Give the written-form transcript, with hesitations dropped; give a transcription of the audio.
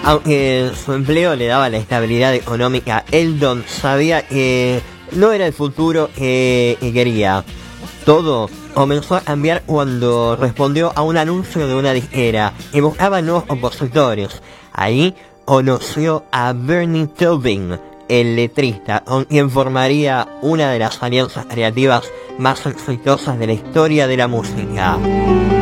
Aunque su empleo le daba la estabilidad económica, Eldon sabía que no era el futuro que quería. Todo comenzó a cambiar cuando respondió a un anuncio de una disquera que buscaba nuevos compositores. Ahí conoció a Bernie Taupin, el letrista, con quien formaría una de las alianzas creativas más exitosas de la historia de la música.